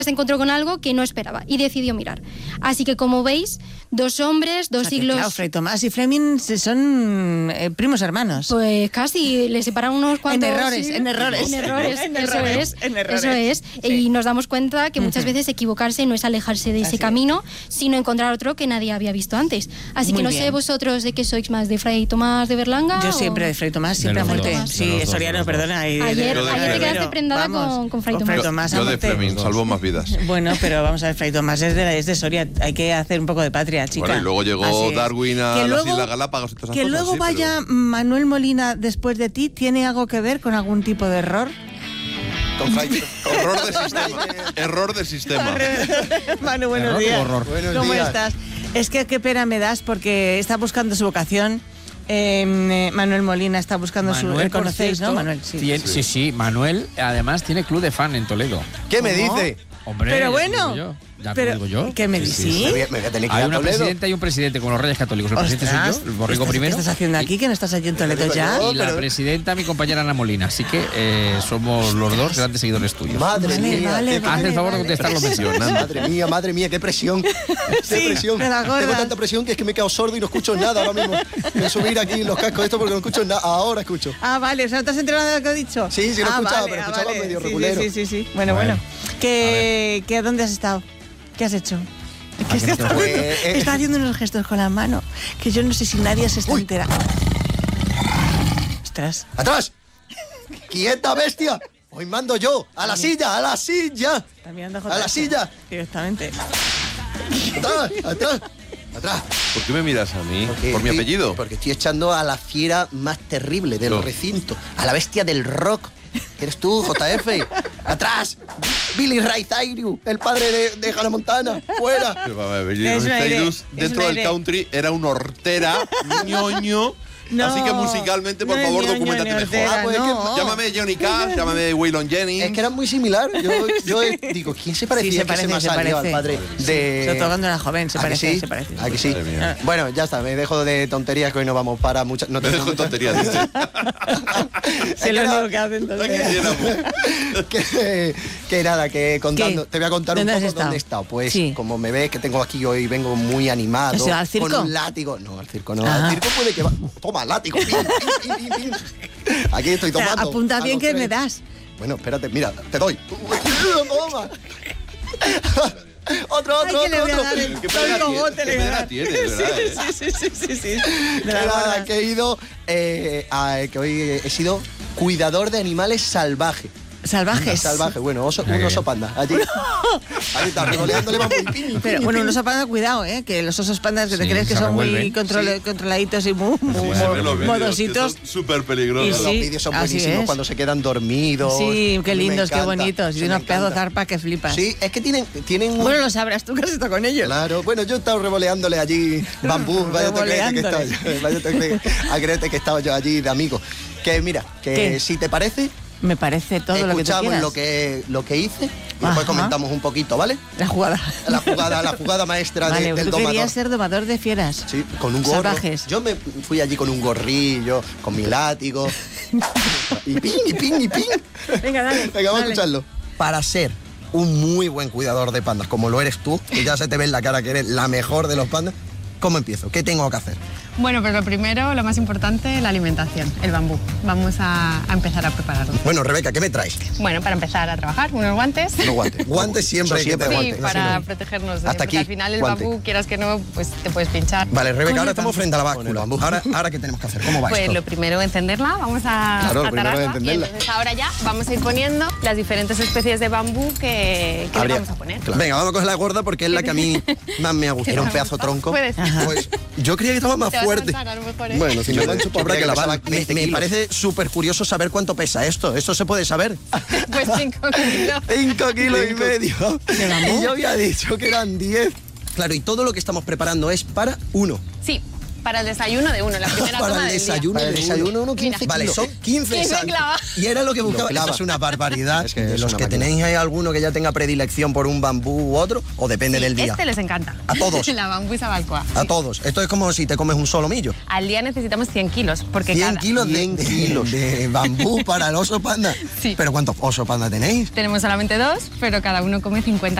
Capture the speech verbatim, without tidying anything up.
se encontró con algo que no esperaba y decidió mirar. Así que, como veis, dos hombres, dos o sea, siglos... Que, claro, Fray Tomás y Fleming son eh, primos hermanos. Pues casi, le separan unos cuantos... En errores, sí, en errores. En errores, en eso errores, es. en errores. Eso es. Sí. Y nos damos cuenta que muchas uh-huh. veces equivocarse no es alejarse de ese Así camino, sino encontrar otro que nadie había visto antes. Así Muy que no bien. sé vosotros de qué sois más, de Fray Tomás de Berlanga. Yo o... siempre de Fray Tomás, siempre a muerte. Sí, Soriano, perdona. Y ayer de, de, ayer de, te quedaste prendada vamos, con, con Fray Tomás. Fray Tomás yo de Fleming, salvo más vidas. Bueno, pero vamos a ver, Fray Tomás es de, es de Soria, hay que hacer un poco de patria, chica. Bueno, y luego llegó Darwin a que las luego, Islas Galápagos y todas esas que cosas. luego sí, vaya pero... Manuel Molina después de ti, ¿tiene algo que ver con algún tipo de error? Con Fray... Error de sistema. Error de sistema. Manu, buenos error días. Horror. Buenos ¿Cómo días. estás? Es que qué pena me das porque está buscando su vocación. Eh, Manuel Molina está buscando Manuel, su... ¿Le conocéis, cierto, no, Manuel? Sí. Tiene, sí, sí, Manuel además tiene club de fan en Toledo. ¿Qué me dice? Hombre, pero ya bueno, te digo yo, ya pero, te digo yo. ¿qué me sí, dices? sí, sí. Me voy a, me voy a tener que ir Hay a una Toledo. presidenta y un presidente con los Reyes Católicos. El presidente Ostras, soy yo, el borrico ¿estás, primero. ¿Qué estás haciendo aquí? Que no estás allí en Toledo ya. No, Y la pero- presidenta, mi compañera Ana Molina. Así que eh, somos los dos grandes seguidores tuyos. Madre Vale, mía. vale, qué- vale. Haz el favor de vale. contestar los mencionando. Madre mía, madre mía, qué presión. Qué Sí, presión. me la gordas. Tengo tanta presión que es que me he quedado sordo y no escucho nada ahora mismo. Voy a subir aquí los cascos esto porque no escucho nada. Ahora escucho. Ah, vale, o sea, ¿no te has enterado de lo que he dicho? Sí, sí lo he ah, escuchado, vale, pero ah, escuchaba vale. medio sí, regulero. Sí, sí, sí, sí. Bueno, A bueno. ver. ¿Qué, ¿qué, ¿Dónde has estado? ¿Qué has hecho? Que es que está, Pues, eh, está haciendo unos gestos con la mano que yo no sé si nadie se está Uy. enterando. Ostras. ¡Atrás! ¡Quieta, bestia! Hoy mando yo. ¡A la silla! ¡A la silla! Está mirando ¡A la J S. silla! Directamente. ¡Atrás! ¡Atrás! ¡Atrás! ¿Por qué me miras a mí? Porque ¿Por mi estoy- apellido? Porque estoy echando a la fiera más terrible del No. recinto. A la bestia del rock. ¿Qué eres tú, J F? ¡Atrás! Billy Ray Cyrus, el padre de, de Hannah Montana. ¡Fuera! Pero, a ver, Es un aire, Cyrus, es dentro un del aire. country era un hortera, ñoño. No, así que musicalmente, por no es favor, ñoño documentate ni mejor. hortera, Ah, pues es que no. llámame Johnny Cash, llámame Waylon Jennings. Es que eran muy similar. Yo, yo digo, ¿quién se parecía Sí, se que parece, se me se salió parece. al padre Sí, de... sobre todo cuando era joven, se ¿A que parece, sí? se parece. ¿A que sí? Madre mía. Bueno, ya está, me dejo de tonterías que hoy no vamos para muchas... No Me tengo dejo en muchas- tonterías, dice. Se lo único que hacen Aquí entonces. llenamos. que, que nada, que contando, ¿Qué? te voy a contar un ¿Dónde poco has estado? dónde he estado. Pues Sí. como me ves que tengo aquí hoy, vengo muy animado. ¿Has ido al circo? Con un látigo. No, al circo no. Ah. Al circo puede que va. Toma, látigo. Pim, pim, pim, pim, pim. Aquí estoy O sea, tomando. apunta a bien los que tres. me das. Bueno, espérate, mira, te doy. Toma. Otro, Ay, otro, que le otro, voy a otro. dar el ¿Qué todo el pena tiene? cogote, le ¿Qué voy a pena dar. tiene, de verdad, eh? Sí, sí, sí, sí, sí. De Que la nada, gorda. que he ido, eh, a- que hoy he sido cuidador de animales salvajes. Salvajes. Salvaje, bueno, oso, Muy un bien. oso panda. Allí, allí está, revoleándole más muy pin, Pero pin, bueno, pin. un oso panda, cuidado, ¿eh? Que los osos pandas que te Sí, crees que se son muy revuelven. control- Sí. controladitos y muy, muy Sí, se ven los vídeos, modositos. que son súper peligrosos. Y Los sí, vídeos son así buenísimos es. cuando se quedan dormidos. Sí, qué A mí me lindos, qué encanta, bonitos. Y sí, de me unos pedazos de encanta. zarpa que flipas. Sí, es que tienen, tienen un... Bueno, lo sabrás tú que has estado con ellos. Claro, bueno, yo he estado revoleándole allí bambú, vaya te crees que estaba, Revoleándole. vaya te crees, a creerte que estaba yo allí de amigo. Que mira, que ¿Qué? si te parece, Me parece todo lo que tú escuchamos quieras. lo que, lo que hice y Ajá. después comentamos un poquito, ¿vale? La jugada. La jugada, la jugada maestra de- Vale, del tú domador. querías ser domador de fieras. Sí, con un gorro. Salvajes. Yo me fui allí con un gorrillo, con mi látigo. y pin, y pin, y pin. Venga, dale. Venga, vamos a dale. escucharlo. Para ser un muy buen cuidador de pandas, como lo eres tú, que ya se te ve en la cara que eres la mejor de los pandas, ¿cómo empiezo? ¿Qué tengo que hacer? Bueno, pero lo primero, lo más importante, la alimentación, el bambú. Vamos a, a empezar a prepararlo. Bueno, Rebeca, ¿qué me traes? Bueno, para empezar a trabajar, unos guantes. Unos guantes. Guantes siempre hay que Sí, tener guantes. para Así no. protegernos. De, Hasta porque aquí, al final el guante. bambú, quieras que no, pues te puedes pinchar. Vale, Rebeca, Con ahora el estamos frente a la báscula. Ahora, ahora, ¿qué tenemos que hacer? ¿Cómo va Pues esto? lo primero, encenderla, vamos a Claro, lo primero atararla, es encenderla. Y entonces ahora ya vamos a ir poniendo las diferentes especies de bambú que, que le Habría- vamos a poner. Claro. Venga, vamos a coger la gorda porque es la que a mí más me ha gustado. Era un pedazo tronco. Puede ser. Pues yo creía que estaba más Te vas a fuerte. matar, a lo mejor, ¿eh? Bueno, si me mancho, Yo pues habrá creía que que lavar. pesaba Me, quince me kilos. parece súper curioso saber cuánto pesa esto. ¿Esto se puede saber? Pues cinco kilos. Cinco kilos y Cinco. medio. ¿De bambú? Y yo había dicho que eran diez. Claro, y todo lo que estamos preparando es para uno. Sí, Para el desayuno de uno, la primera Para toma el del desayuno, Para el de desayuno uno quince Vale, kilos. son quince, quince exacto. clavas. Y era lo que buscaba. clava. Eso es una barbaridad. Es que de es los una que máquina. tenéis, ¿hay alguno que ya tenga predilección por un bambú u otro? ¿O depende día. del día? Este les encanta. A todos. La bambusa balcoa. A todos. Esto es como si te comes un solomillo. Al día necesitamos cien kilos, porque cien cada... kilos de, cien de- kilos. de bambú para el oso panda. Sí. ¿Pero cuántos osos panda tenéis? Tenemos solamente dos, pero cada uno come cincuenta